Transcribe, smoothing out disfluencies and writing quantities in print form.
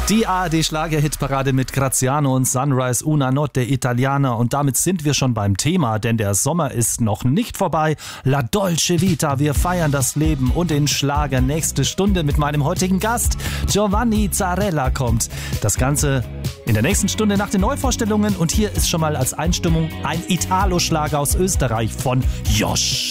Die ARD-Schlager-Hitparade mit Graziano und Sunrise, Una Notte Italiana. Und damit sind wir schon beim Thema, denn der Sommer ist noch nicht vorbei. La Dolce Vita, wir feiern das Leben und den Schlager. Nächste Stunde mit meinem heutigen Gast, Giovanni Zarella, kommt. Das Ganze in der nächsten Stunde nach den Neuvorstellungen. Und hier ist schon mal als Einstimmung ein Italo-Schlager aus Österreich von Josh.